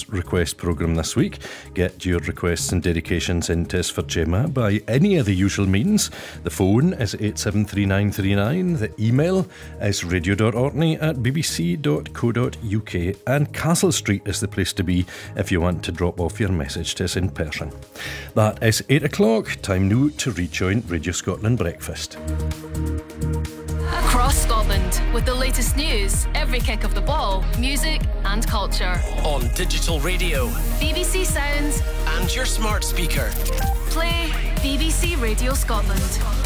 Christmas request programme this week. Get your requests and dedications in to us for Gemma by any of the usual means. The phone is 873939. The email is radio.orkney@bbc.co.uk. And Castle Street is the place to be if you want to drop off your message to us in person. That is 8 o'clock. Time now to rejoin Radio Scotland Breakfast. Across Scotland, with the latest news, every kick of the ball, music and culture. On digital radio, BBC Sounds and your smart speaker. Play BBC Radio Scotland.